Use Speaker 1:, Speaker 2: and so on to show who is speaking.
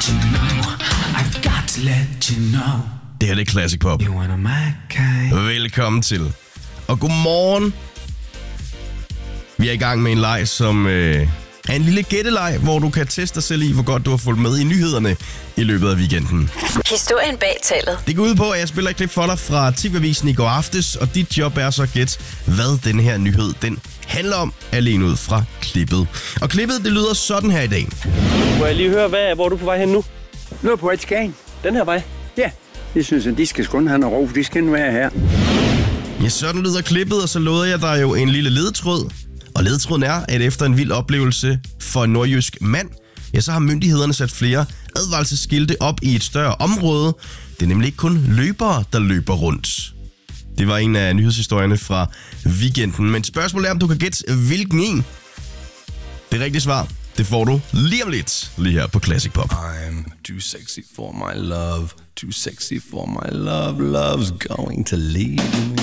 Speaker 1: you know. I've got to let you know.
Speaker 2: Det her er Classic Pop.
Speaker 1: You wanna my kind.
Speaker 2: Velkommen til. Og godmorgen. Vi er i gang med en leg, som er en lille gætteleg, hvor du kan teste dig selv i, hvor godt du har fulgt med i nyhederne i løbet af weekenden.
Speaker 3: Historien bag tallet.
Speaker 2: Det går ud på, at jeg spiller et klip for dig fra TV-avisen i går aftes, og dit job er så at gætte, hvad den her nyhed den handler om, alene ud fra klippet. Og klippet, det lyder sådan her i dag.
Speaker 4: Må jeg lige høre, hvor er du på vej hen nu?
Speaker 5: Nu er på vej til Skagen.
Speaker 4: Den her vej?
Speaker 5: Ja, jeg synes, at de skal sgu have noget ro, for de skal være her.
Speaker 2: Ja, sådan lyder klippet, og så lovede jeg dig jo en lille ledetråd. Og ledetråden er, at efter en vild oplevelse for en nordjysk mand, ja, så har myndighederne sat flere advarselsskilte op i et større område. Det er nemlig ikke kun løbere, der løber rundt. Det var en af nyhedshistorierne fra weekenden. Men spørgsmålet er, om du kan gætte, hvilken en. Det rigtige svar, det får du lige om lidt, lige her på Classic Pop.
Speaker 6: I'm too sexy for my love, too sexy for my love, love's going to leave me.